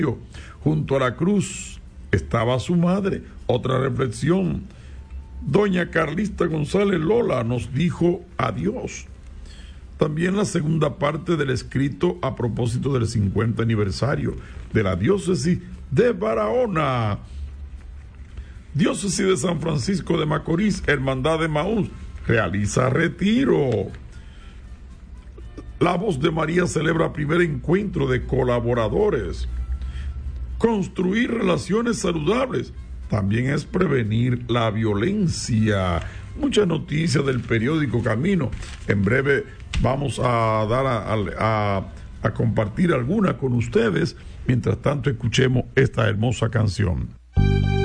Junto a la cruz estaba su madre. Otra reflexión. Doña Carlista González Lola nos dijo adiós. También la segunda parte del escrito a propósito del 50 aniversario de la diócesis de Barahona. Diócesis de San Francisco de Macorís, Hermandad de Maús, realiza retiro. La Voz de María celebra primer encuentro de colaboradores. Construir relaciones saludables también es prevenir la violencia. Muchas noticias del periódico Camino. En breve vamos a dar a compartir alguna con ustedes. Mientras tanto, escuchemos esta hermosa canción.